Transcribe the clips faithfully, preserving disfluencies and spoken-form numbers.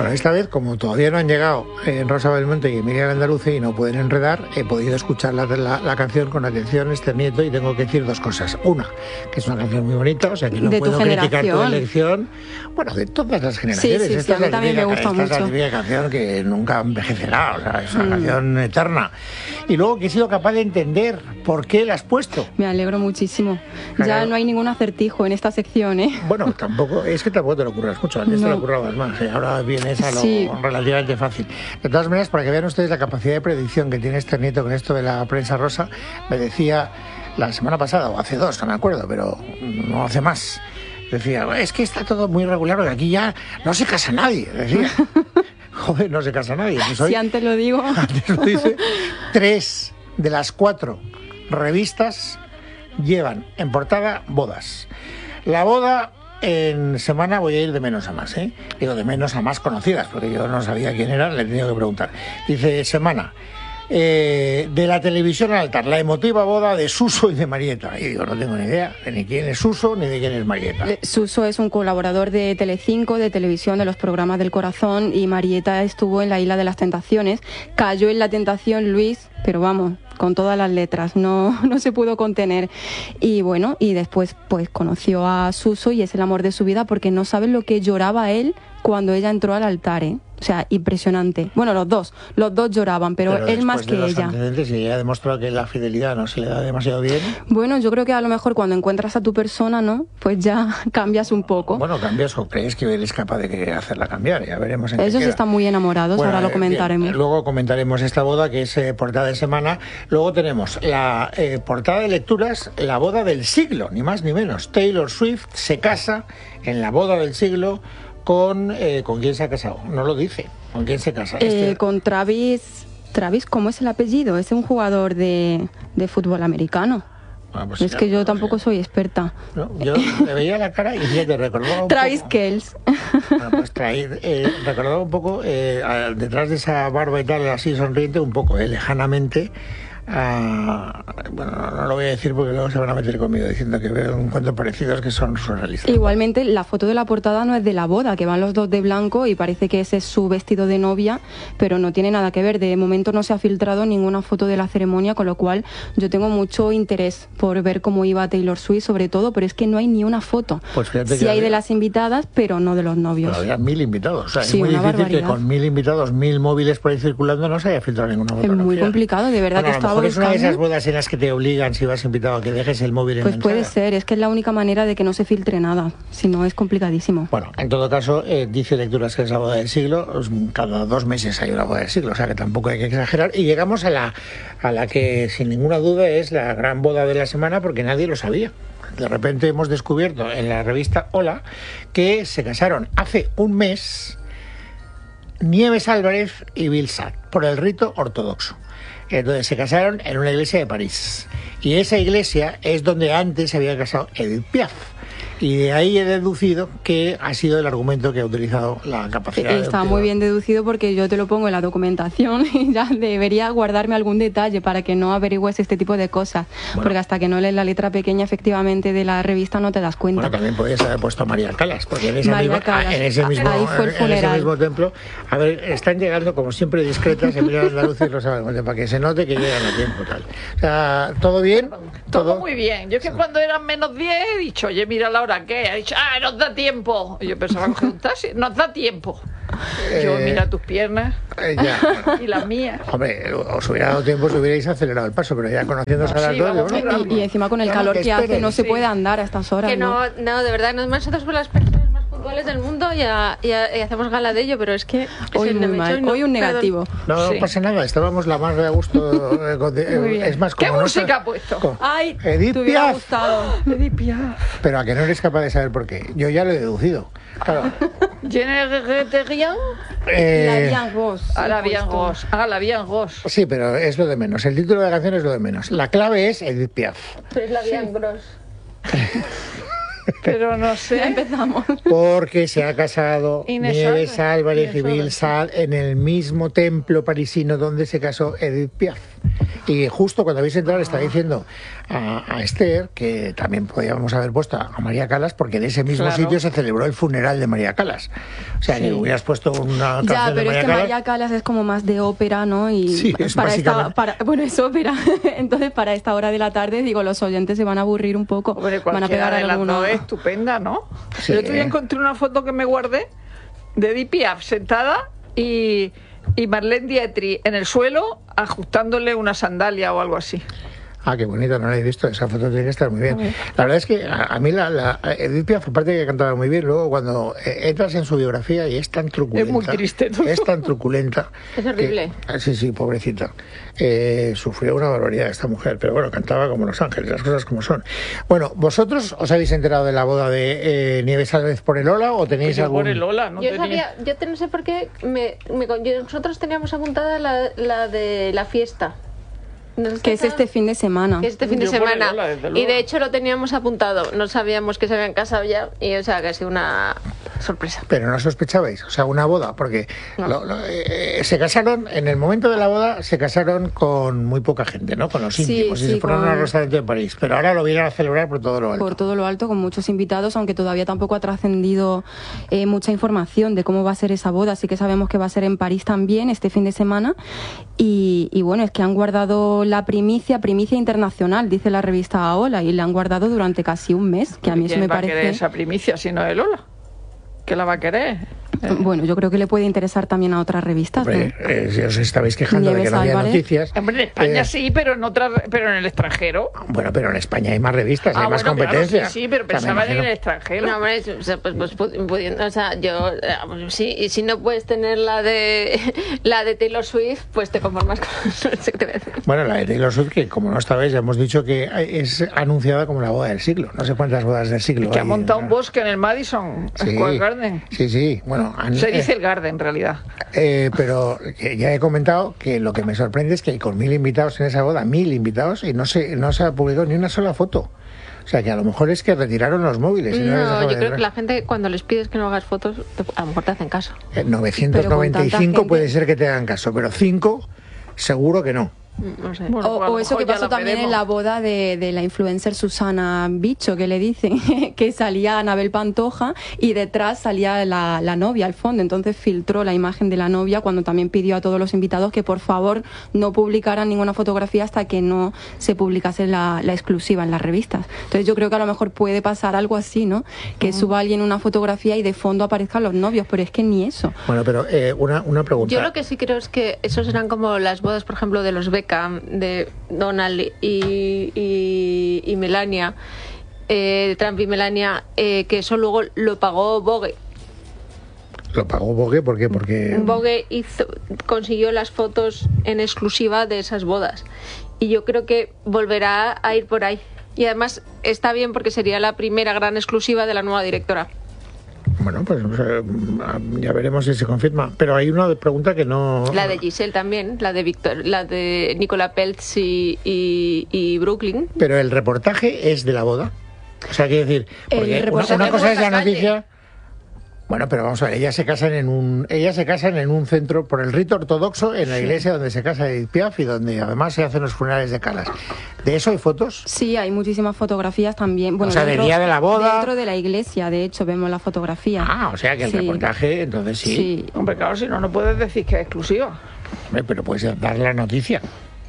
Bueno, esta vez, como todavía no han llegado eh, Rosa Belmonte y Emilia Andaluce y no pueden enredar, he podido escuchar la, la, la canción con atención, Esther Nieto, y tengo que decir dos cosas. Una, que es una canción muy bonita, o sea que no de puedo tu criticar tu generación. elección. Bueno, de todas las generaciones. Sí, sí, sí, esta a mí es la también típica, me gusta esta es la mucho. típica canción que nunca envejecerá, o sea, es una Mm. canción eterna. Y luego que he sido capaz de entender por qué la has puesto. Me alegro muchísimo. Claro. Ya no hay ningún acertijo en esta sección, ¿eh? Bueno, tampoco, es que tampoco te lo ocurras mucho, antes No. te lo ocurrabas más, ¿eh? Ahora viene esa lo Sí. relativamente fácil. De todas maneras, para que vean ustedes la capacidad de predicción que tiene Esther Nieto con esto de la prensa rosa, me decía la semana pasada, o hace dos, no me acuerdo, pero no hace más, decía, es que está todo muy regular, porque aquí ya no se casa nadie, decía. Joder, no se casa nadie. Pues hoy, Si antes lo digo. antes lo dice, tres de las cuatro revistas llevan en portada bodas. La boda en semana voy a ir de menos a más, ¿eh? Digo, de menos a más conocidas, porque yo no sabía quién era, le he tenido que preguntar. Dice, semana, eh, de la televisión al altar, la emotiva boda de Suso y de Marieta. Y digo, no tengo ni idea de ni quién es Suso ni de quién es Marieta. Suso es un colaborador de Telecinco, de televisión, de los programas del corazón, y Marieta estuvo en la Isla de las Tentaciones. Cayó en la tentación Luis, pero vamos, con todas las letras, no, no se pudo contener. Y bueno, y después pues conoció a Suso y es el amor de su vida, porque no saben lo que lloraba él cuando ella entró al altar, ¿eh? O sea, impresionante. Bueno, los dos, los dos lloraban, pero, Pero él más después que de los ella. antecedentes, y ella ha demostrado que la fidelidad no se le da demasiado bien. Bueno, yo creo que a lo mejor cuando encuentras a tu persona, ¿no? Pues ya cambias un poco. Bueno, cambias o crees que eres capaz de que hacerla cambiar, ya veremos en qué Ellos queda. están muy enamorados, Bueno, ahora lo eh, comentaremos. bien, luego comentaremos esta boda, que es eh, portada de semana. Luego tenemos la eh, portada de lecturas, la boda del siglo, ni más ni menos. Taylor Swift se casa en la boda del siglo con... Eh, ¿con quién se ha casado? No lo dice. ¿Con quién se casa? Eh, Este- con Travis... Travis, ¿cómo es el apellido? Es un jugador de, de fútbol americano. Ah, pues Es ya, que yo no tampoco sé. soy experta. No, yo le veía la cara y ya te recordaba un Travis poco... Kells. Bueno, pues traer, eh, recordaba un poco, eh, a- detrás de esa barba y tal, así sonriente, un poco, eh, lejanamente, a- bueno, no, no lo voy a decir porque luego se van a meter conmigo diciendo que veo encuentros parecidos que son surrealistas. Igualmente, la foto de la portada no es de la boda, que van los dos de blanco y parece que ese es su vestido de novia, pero no tiene nada que ver. De momento no se ha filtrado ninguna foto de la ceremonia, con lo cual yo tengo mucho interés por ver cómo iba Taylor Swift, sobre todo, pero es que no hay ni una foto. Pues fíjate Sí que hay de había- las invitadas, pero no de los novios. Pero había mil invitados, o sea, Sí, es muy una difícil que barbaridad. con mil invitados, mil móviles por ahí circulando no se haya filtrado ninguna Es fotografía. muy complicado, de verdad, Bueno, que a lo estaba mejor es una de buscando. esas bodas en las que te obligan, si vas invitado, a que dejes el móvil Pues puede enganchado. ser, es que es la única manera de que no se filtre nada, si no es complicadísimo. Bueno, en todo caso, eh, dice Lecturas que es la boda del siglo, pues, cada dos meses hay una boda del siglo, o sea que tampoco hay que exagerar. Y llegamos a la, a la que sin ninguna duda es la gran boda de la semana, porque nadie lo sabía. De repente hemos descubierto en la revista Hola que se casaron hace un mes Nieves Álvarez y Bill Sack por el rito ortodoxo. Entonces se casaron en una iglesia de París. Y esa iglesia es donde antes se había casado Edith Piaf. Y de ahí he deducido que ha sido el argumento que ha utilizado la capacidad. Está deductiva. muy bien deducido, porque yo te lo pongo en la documentación y ya debería guardarme algún detalle para que no averigües este tipo de cosas. Bueno. Porque hasta que no lees la letra pequeña efectivamente de la revista no te das cuenta. Bueno, también podrías haber puesto a María Calas, porque en ese, María mismo, Calas. en ese mismo, Ahí fue el en ese funeral. mismo templo. A ver, están llegando como siempre discretas Emilia Andaluce y Rosa Belmonte, para que se note que llegan a tiempo. Tal. O sea, ¿todo bien? Todo muy bien. Yo es que cuando eran menos diez he dicho, oye, mira la hora que ha dicho, ah, nos da tiempo. Y yo pensaba coger un taxi, nos da tiempo. Yo, Eh, mira tus piernas Eh, ya. y las mías. Hombre, os hubiera dado tiempo si hubierais acelerado el paso, pero ya conociéndose a las Sí, dos, vamos digo, muy bueno, Y, y encima con el no, calor que, hace esperen. no se sí. puede andar a estas horas. Que no, ¿no? no, de verdad, nosotros somos las personas más puntuales del mundo y, a- y a- y hacemos gala de ello, pero es que... Hoy es muy el- mal, no, hoy un perdón. negativo. No, no Sí. pasa nada, estábamos la más de a gusto. eh, con- eh, Muy bien. es más, ¿Qué como no música sa- ha puesto? con- Ay, Edith te hubiera Piaf. gustado. Edith Piaf. Pero a que no eres capaz de saber por qué. Yo ya lo he deducido. Claro. Je ne regrette rien. Eh, La Bien Ross. Ah, la he bien puesto. Ross. Ah, la bien Ross. sí, pero es lo de menos. El título de la canción es lo de menos. La clave es Edith Piaf. Pero es la bien gross. Pero no Ya sé. empezamos. Porque se ha casado Inés Nieves Álvarez. Álvarez y Inés Bill Álvarez. Sal en el mismo templo parisino donde se casó Edith Piaf. Y justo cuando habéis entrado le estaba diciendo a, a Esther que también podíamos haber puesto a María Callas, porque en ese mismo Claro. sitio se celebró el funeral de María Callas. O sea, Sí. que hubieras puesto una canción Ya, de pero María es que Callas. María Callas es como más de ópera, ¿no? Y Sí, es para esta, básicamente. para, bueno, es ópera. Entonces, para esta hora de la tarde, digo, los oyentes se van a aburrir un poco. Hombre, van a cualquiera pegar de las alguna... dos es estupenda, ¿no? Sí. Yo otro día encontré una foto que me guardé de Edith Piaf sentada y, y Marlene Dietrich en el suelo ajustándole una sandalia o algo así. Ah, qué bonita, no la he visto. Esa foto tiene que estar muy bien. La verdad es que a, a mí la, la Edith Piaf, aparte de que cantaba muy bien, luego cuando eh, entras en su biografía y es tan truculenta. Es muy triste todo. Es tan truculenta. Es horrible. que- ah, sí, sí, pobrecita. Eh, sufrió una barbaridad esta mujer, pero bueno, cantaba como Los Ángeles, las cosas como son. Bueno, ¿vosotros os habéis enterado de la boda de eh, Nieves Álvarez por el Ola o tenéis Yo algún...? por el Ola, ¿no? Yo tenía- sabía, yo te- no sé por qué, me, me con- yo- nosotros teníamos apuntada la, la de la fiesta. ¿Nos Que es está- este fin de semana. que es este fin de Yo por el semana. Ola, desde Y luego. de hecho lo teníamos apuntado. No sabíamos que se habían casado ya. Y o sea que ha sido una sorpresa. Pero no sospechabais, o sea, una boda, porque No. lo- lo- eh, se casaron, en el momento de la boda, se casaron con muy poca gente, ¿no? Con los Sí, íntimos, y sí, se fueron con- a un restaurante de París. Pero ahora lo vienen a celebrar por todo lo alto. Por todo lo alto, con muchos invitados, aunque todavía tampoco ha trascendido eh, mucha información de cómo va a ser esa boda. Así que sabemos que va a ser en París también este fin de semana. Y, y bueno, es que han guardado la primicia, primicia internacional, dice la revista AOLA, y la han guardado durante casi un mes, que a mí eso ¿Quién me va a querer parece... esa primicia si no es Lola? ¿Qué la va a querer? Eh, Bueno, yo creo que le puede interesar también a otras revistas, ¿no? Hombre, eh, si os estabais quejando de que Nieves no había Álvarez. noticias. Hombre, en España eh, sí, pero en otra, pero en el extranjero. Bueno, pero en España hay más revistas, hay Ah, más bueno, claro, competencia. sí, sí, pero O sea, me pensaba en imagino- el extranjero. No, hombre, o sea, pues, pues, pu- pudiendo- o sea, yo, eh, pues, sí, y si no puedes tener la de la de Taylor Swift, pues te conformas con no sé qué te voy a decir. Bueno, la de Taylor Swift, que como no estabais, ya hemos dicho que es anunciada como la boda del siglo. No sé cuántas bodas del siglo Que ha hay, montado ¿no? un bosque en el Madison Sí, Square Garden. sí, sí. Bueno, han- Se dice eh, el Garden, en realidad. Eh, pero que ya he comentado que lo que me sorprende es que hay con mil invitados en esa boda, mil invitados, y no se, no se ha publicado ni una sola foto. O sea, que a lo mejor es que retiraron los móviles. y no les No, dejaban yo creo entrar. que la gente cuando les pides que no hagas fotos, te- a lo mejor te hacen caso. Eh, novecientos noventa y Pero con tanta cinco gente- puede ser que te hagan caso, pero cinco seguro que no. No sé. Bueno, O, pues a lo o eso que mejor ya pasó la también en veremos. la boda de, de la influencer Susana Bicho, que le dicen que salía Anabel Pantoja y detrás salía la, la novia al fondo. Entonces filtró la imagen de la novia cuando también pidió a todos los invitados que por favor no publicaran ninguna fotografía hasta que no se publicase la, la exclusiva en las revistas. Entonces yo creo que a lo mejor puede pasar algo así, ¿no? Que suba alguien una fotografía y de fondo aparezcan los novios, pero es que ni eso. Bueno, pero eh, una, una pregunta. Yo lo que sí creo es que esos eran como las bodas, por ejemplo, de los Beckham, de Donald y, y, y Melania, eh, Trump y Melania, eh, que eso luego lo pagó Vogue. Lo pagó Vogue, ¿por qué? Porque... Vogue hizo, consiguió las fotos en exclusiva de esas bodas. Y yo creo que volverá a ir por ahí. Y además está bien porque sería la primera gran exclusiva de la nueva directora. Bueno, pues eh, ya veremos si se confirma. Pero hay una pregunta que no... La de Giselle también, la de Victor, la de Nicola Peltz y, y, y Brooklyn. Pero el reportaje es de la boda. O sea, quiero decir, El porque una, reportaje una cosa fue es en la la calle. noticia. Bueno, pero vamos a ver, ellas se casan en un, ellas se casan en un centro por el rito ortodoxo, en la iglesia donde se casa Edith Piaf y donde además se hacen los funerales de Callas. ¿De eso hay fotos? Sí, hay muchísimas fotografías también. Bueno, O sea, del dentro, día de la boda. Dentro de la iglesia, de hecho, vemos la fotografía. Ah, o sea que el Sí. reportaje, entonces sí. Sí. Hombre, claro, si no, no puedes decir que es exclusiva. Hombre, pero puedes dar la noticia.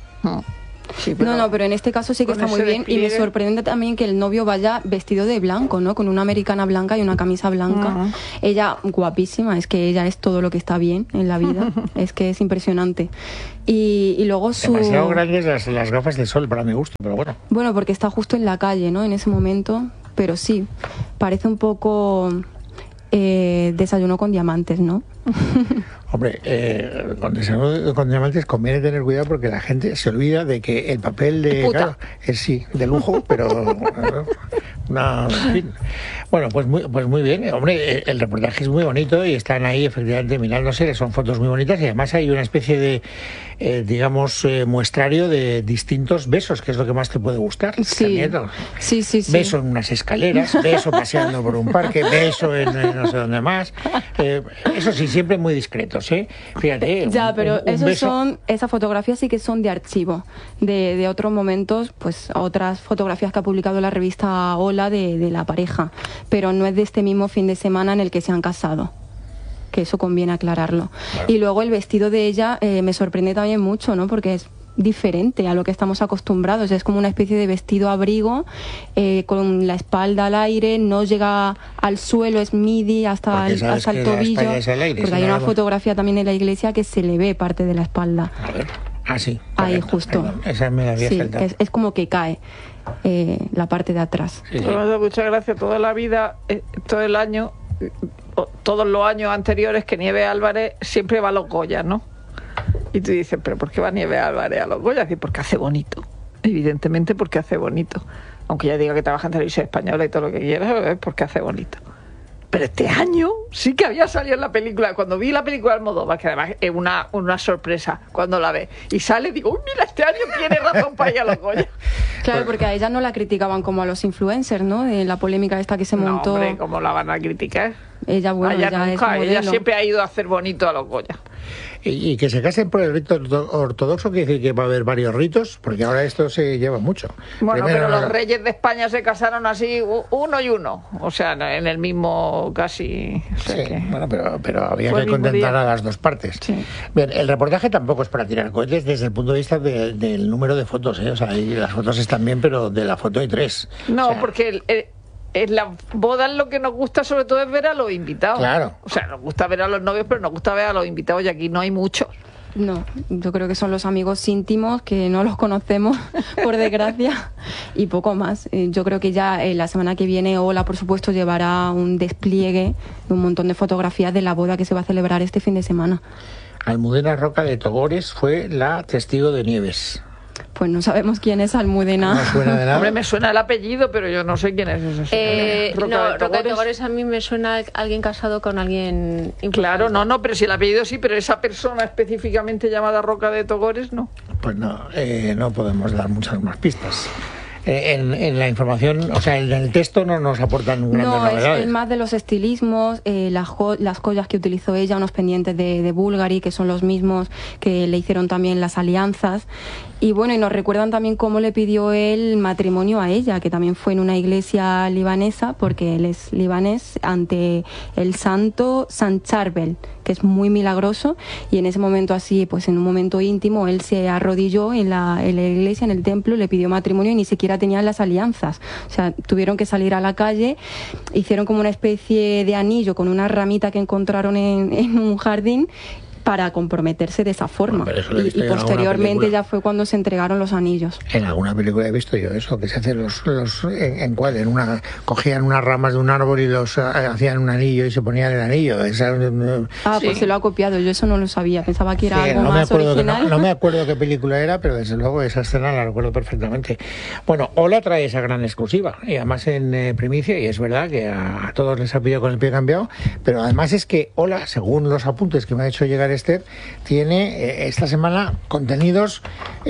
Sí, No, no, pero en este caso sí que con está muy ese bien y me despliegue. sorprende también que el novio vaya vestido de blanco, ¿no? Con una americana blanca y una camisa blanca. Ujú. Ella, guapísima, es que ella es todo lo que está bien en la vida, es que es impresionante. Y, y luego su... Demasiado grandes las, las gafas de sol para mi gusto, pero bueno. Bueno, porque está justo en la calle, ¿no? En ese momento, pero sí, parece un poco eh, desayuno con diamantes, ¿no? Hombre, eh, con desayuno con diamantes conviene tener cuidado porque la gente se olvida de que el papel de... Puta. Claro, es sí, de lujo, pero... Una, en fin. Bueno, pues muy, pues muy bien. Hombre, eh, el reportaje es muy bonito y están ahí efectivamente mirándose, son fotos muy bonitas y además hay una especie de, eh, digamos, eh, muestrario de distintos besos, que es lo que más te puede gustar. Sí, Nieto. sí, sí, sí. Beso en unas escaleras, beso paseando por un parque, beso en, en no sé dónde más. más. Eh, eso sí, siempre muy discretos, ¿eh? Fíjate. Ya, un, pero un, un esos beso. son, esas fotografías sí que son de archivo, de, de otros momentos, pues otras fotografías que ha publicado la revista Hola de, de la pareja, pero no es de este mismo fin de semana en el que se han casado. Que eso conviene aclararlo. Claro. Y luego el vestido de ella eh, me sorprende también mucho, ¿no? Porque es diferente a lo que estamos acostumbrados. Es como una especie de vestido abrigo eh, con la espalda al aire, no llega al suelo, es midi hasta el, hasta el tobillo. Aire, porque hay una fotografía también en la iglesia que se le ve parte de la espalda. A ver. Ah, sí. Ahí correcto. justo. Perdón, esa me la había sí, saltado. es, es como que cae eh, la parte de atrás. Sí, sí. Me da mucha gracia toda la vida, eh, todo el año, todos los años anteriores que Nieves Álvarez siempre va a los Goya, ¿no? Y tú dices, ¿pero por qué va Nieves Álvarez a los Goya? Y porque hace bonito. Evidentemente porque hace bonito. Aunque ya diga que trabaja en Televisión Española y todo lo que quiera, es porque hace bonito. Pero este año sí que había salido en la película. Cuando vi la película de Almodóvar, que además es una, una sorpresa cuando la ves, y sale, digo, uy, mira, este año tiene razón para ir a los Goya. Claro, porque a ella no la criticaban como a los influencers, ¿no? De la polémica esta que se montó. No, hombre, ¿cómo la van a criticar? Ella, bueno, ella ella nunca, es ella siempre ha ido a hacer bonito a los Goya. Y, y que se casen por el rito ortodoxo quiere decir que va a haber varios ritos, porque ahora esto se lleva mucho. Bueno, Primero, pero no, los reyes de España se casaron así, uno y uno, o sea, en el mismo casi. O sea sí, que bueno, pero, pero había que contentar a las dos partes. Sí. Bien, el reportaje tampoco es para tirar cohetes desde el punto de vista de, del número de fotos, ¿eh? O sea, ahí las fotos están bien, pero de la foto hay tres. No, o sea, porque el, el, en las bodas lo que nos gusta sobre todo es ver a los invitados. Claro. O sea, nos gusta ver a los novios, pero nos gusta ver a los invitados y aquí no hay muchos. No, yo creo que son los amigos íntimos que no los conocemos, por desgracia, y poco más. Yo creo que ya eh, la semana que viene Hola, por supuesto, llevará un despliegue de un montón de fotografías de la boda que se va a celebrar este fin de semana. Almudena Roca de Togores fue la testigo de Nieves. Pues no sabemos quién es Almudena. No suena de nada. Hombre, me suena el apellido, pero yo no sé quién es ese. Eh, Roca no, de Togores. Roca de Togores a mí me suena a alguien casado con alguien importante. Claro, no, no, pero si el apellido sí, pero esa persona específicamente llamada Roca de Togores, no. Pues no, eh, no podemos dar muchas más pistas. En, en la información, o sea, en el texto no nos aportan grandes no, novedades. Es, es más de los estilismos, eh, las, jo las joyas que utilizó ella, unos pendientes de, de Bulgari, que son los mismos que le hicieron también las alianzas. Y bueno, y nos recuerdan también cómo le pidió él matrimonio a ella, que también fue en una iglesia libanesa, porque él es libanés, ante el santo San Charbel, que es muy milagroso, y en ese momento así, pues en un momento íntimo, él se arrodilló en la, en la iglesia, en el templo, le pidió matrimonio y ni siquiera tenían las alianzas. O sea, tuvieron que salir a la calle, hicieron como una especie de anillo con una ramita que encontraron en, en un jardín, para comprometerse de esa forma. Bueno, y, y posteriormente ya fue cuando se entregaron los anillos. En alguna película he visto yo eso, que se hace los, los en, en cuál, en una, cogían unas ramas de un árbol y los uh, hacían un anillo y se ponían el anillo. Esa, uh, ah, sí. Pues se lo ha copiado, yo eso no lo sabía, pensaba que era sí, algo no más me acuerdo original. Que no, no me acuerdo qué película era, pero desde luego esa escena la recuerdo perfectamente. Bueno, Hola trae esa gran exclusiva, y además en eh, primicia, y es verdad que a, a todos les ha pillado con el pie cambiado, pero además es que Hola, según los apuntes que me ha hecho llegar Esther, tiene eh, esta semana contenidos,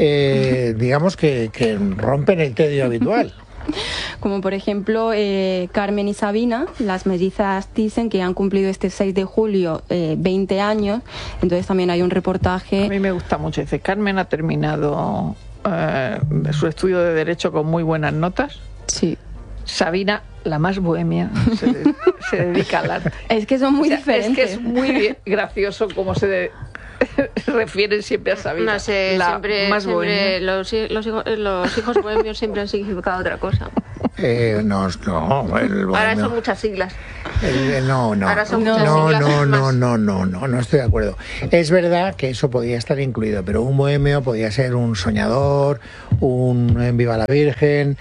eh, digamos, que, que rompen el tedio habitual. Como por ejemplo eh, Carmen y Sabina, las mellizas Thyssen, que han cumplido este seis de julio eh, veinte años. Entonces también hay un reportaje. A mí me gusta mucho. Dice, Carmen ha terminado eh, su estudio de Derecho con muy buenas notas. Sí. Sabina, la más bohemia, se, de, se dedica al arte. Es que son muy o sea, diferentes. Es que es muy gracioso cómo se de, refieren siempre a Sabina. No sé, la siempre, más siempre los, los, hijos, los hijos bohemios siempre han significado otra cosa. Eh, no, no, el bohemio. Ahora son muchas siglas. El, el, no, no, Ahora son no, muchas no, siglas no, no, más. no, no, no, no estoy de acuerdo. Es verdad que eso podía estar incluido, pero un bohemio podía ser un soñador, un en Viva la Virgen,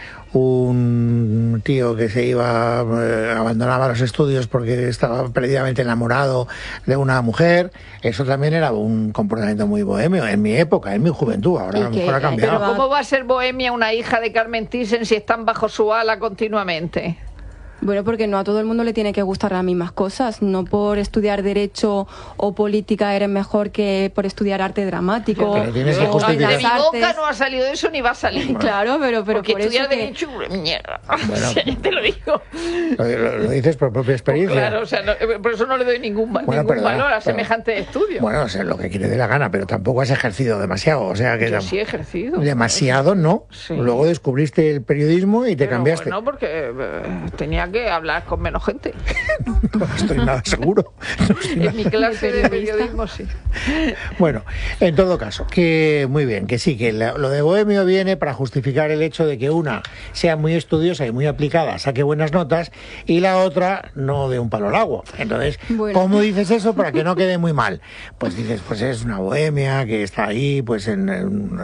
un tío que se iba, eh, abandonaba los estudios porque estaba perdidamente enamorado de una mujer. Eso también era un comportamiento muy bohemio en mi época, en mi juventud. Ahora a lo mejor ha cambiado. Pero ¿cómo va a ser bohemia una hija de Carmen Thyssen si están bajo su ala continuamente? Bueno, porque no a todo el mundo le tiene que gustar las mismas cosas. No por estudiar Derecho o Política eres mejor que por estudiar Arte Dramático. Pero tienes que o justificar. De Bellas mi boca Artes. no ha salido eso ni va a salir. Claro, pero, pero Porque por estudiar eso que... Derecho, mierda. Bueno. O sea, ya te lo digo. Lo, lo- lo dices por propia experiencia. Claro, o sea, no- por eso no le doy ningún, va- Bueno, ningún perdona, valor a pero- semejante estudio. Bueno, o sea, lo que quiere de la gana, pero tampoco has ejercido demasiado. O sea, que Yo tam- sí he ejercido. demasiado no. Sí. Luego descubriste el periodismo y te Pero cambiaste. bueno, porque eh, tenía que hablar con menos gente. No estoy nada seguro. No estoy nada- En mi clase de periodista. periodismo sí. Bueno, en todo caso, que muy bien, que sí, que la- lo de bohemio viene para justificar el hecho de que una sea muy estudiosa y muy aplicada, saque buenas notas, y la otra no dé un palo al agua. Entonces, Bueno. ¿cómo dices eso para que no quede muy mal? Pues dices, pues es una bohemia que está ahí, pues en, en-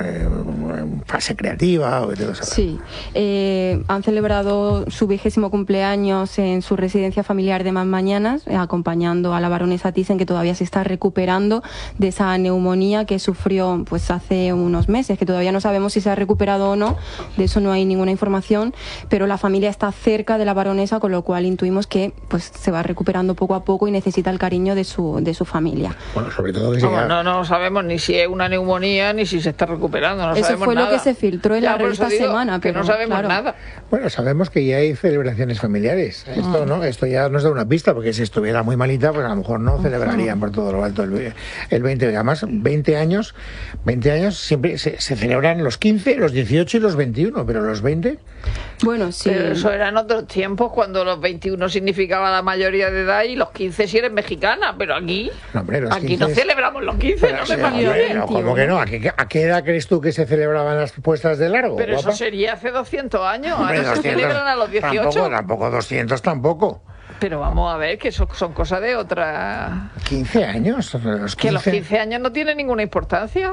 en fase creativa, o vete tú a saber. Sí, eh, han celebrado su vigésimo cumpleaños en su residencia familiar de Mañanas, eh, acompañando a la baronesa Thyssen, que todavía se está recuperando de esa neumonía que sufrió pues hace unos meses, que todavía no sabemos si se ha recuperado o no, de eso no hay ninguna información, pero la familia está cerca de la baronesa, con lo cual intuimos que pues se va recuperando poco a poco y necesita el cariño de su, de su familia. Bueno, sobre todo que Vamos, sea... no, no sabemos ni si es una neumonía ni si se está recuperando. No Eso sabemos fue lo nada. que se filtró en Ya, la por eso revista digo Semana, que pero, no sabemos claro. nada. Bueno, sabemos que ya hay celebraciones familiares. Esto no, esto ya nos da una pista, porque si estuviera muy malita, pues a lo mejor no celebrarían por todo lo alto el, el veinte. Además, veinte años, veinte años siempre se, se celebran los quince, los dieciocho y los veintiuno, pero los veinte, Bueno, sí. Pero eso eran otros tiempos cuando los veintiuno significaba la mayoría de edad y los quince si eres mexicana, pero aquí, No, hombre, los aquí quince no es- celebramos los quince, pero, no sí, me hombre, parece. no, ¿cómo que no? ¿A qué, ¿A qué edad crees tú que se celebraban las puestas de largo? Pero eso guapa? sería hace doscientos años, Hombre, ahora se doscientos celebran a los dieciocho. Tampoco, tampoco doscientos tampoco. Pero vamos a ver que eso son cosas de otra... quince años. Los Que los quince. quince años no tienen ninguna importancia.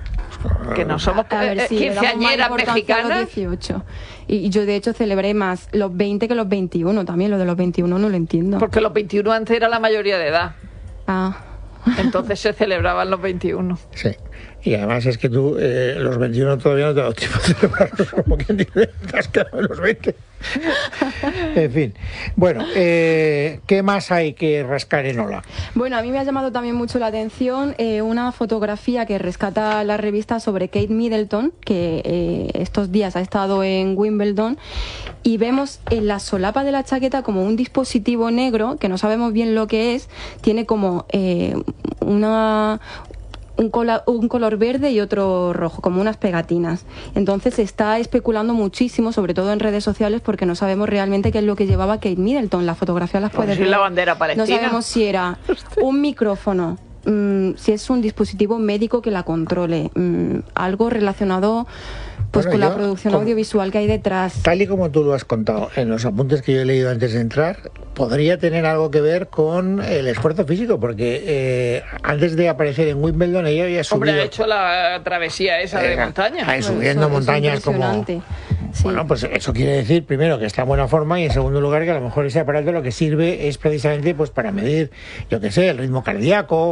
Que no somos A ver, eh, sí, le damos más quinceañeras importancia a mexicanas. los dieciocho. Y y yo, de hecho, celebré más los veinte que los veintiuno también. Lo de los veintiuno no lo entiendo. Porque los veintiuno antes era la mayoría de edad. Ah, Entonces se celebraban los veintiuno. Sí. Y además es que tú, eh, los veintiuno todavía no te ha dado tiempo de celebrarlos, como quien dice, te has quedado en los veinte. En fin. Bueno, eh, ¿qué más hay que rascar en Ola? bueno, a mí me ha llamado también mucho la atención eh, una fotografía que rescata la revista sobre Kate Middleton, que eh, estos días ha estado en Wimbledon, y vemos en la solapa de la chaqueta como un dispositivo negro, que no sabemos bien lo que es, tiene como eh, una... Un, cola- un color verde y otro rojo, como unas pegatinas. Entonces se está especulando muchísimo, sobre todo en redes sociales, porque no sabemos realmente qué es lo que llevaba Kate Middleton. La fotografía las Como puedes si ver. la bandera palestina. No sabemos si era un micrófono, mm, si es un dispositivo médico que la controle, mm, algo relacionado pues Bueno, con yo, la producción como- audiovisual que hay detrás. Tal y como tú lo has contado en los apuntes que yo he leído antes de entrar, podría tener algo que ver con el esfuerzo físico, porque eh, antes de aparecer en Wimbledon ella había subido... Hombre, ha hecho la travesía esa de Eh, montaña. ahí Bueno, subiendo eso es montañas como... impresionante. Sí. Bueno, pues eso quiere decir, primero, que está en buena forma, y en segundo lugar, que a lo mejor ese aparato lo que sirve es precisamente pues para medir, yo qué sé, el ritmo cardíaco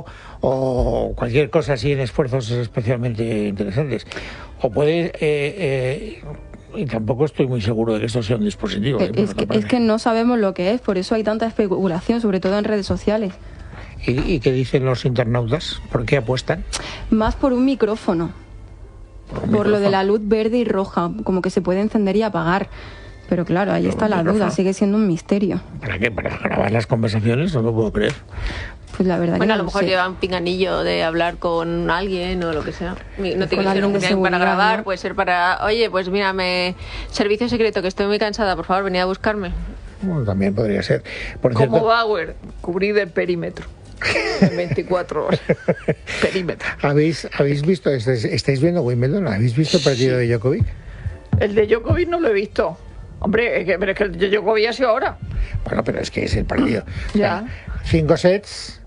o cualquier cosa así en esfuerzos especialmente interesantes. O puede... eh, eh, y tampoco estoy muy seguro de que esto sea un dispositivo. ¿eh? es, Por que, otra es parte. que no sabemos lo que es, por eso hay tanta especulación, sobre todo en redes sociales. ¿Y, ¿Y qué dicen los internautas? ¿Por qué apuestan? Más por un micrófono, Por, un por lo de micrófono. la luz verde y roja, como que se puede encender y apagar. Pero claro, ahí Por está un la duda, micrófono. sigue siendo un misterio. ¿Para qué? ¿Para grabar las conversaciones? No lo puedo creer. Pues la verdad Bueno, que a no lo mejor sé. llevan pinganillo de hablar con alguien o lo que sea. Mi- No tiene que ser alguien un de pinganillo para seguridad, grabar, ¿no? puede ser para, oye, pues mírame, servicio secreto, que estoy muy cansada, por favor, venid a buscarme. Bueno, también podría ser. Por Como cierto, Bauer, cubrir el perímetro. En veinticuatro horas. Perímetro. ¿habéis, ¿habéis visto, estáis, estáis viendo Wimbledon? ¿Habéis visto el partido de Djokovic? El de Djokovic no lo he visto. Hombre, es que, pero es que el de Djokovic ha sido ahora. Bueno, pero es que es el partido. Ya. O sea, cinco sets,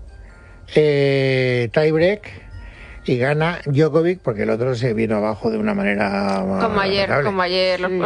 eh, tiebreak, y gana Djokovic porque el otro se vino abajo de una manera Como ayer, notable. como ayer. Los, Sí.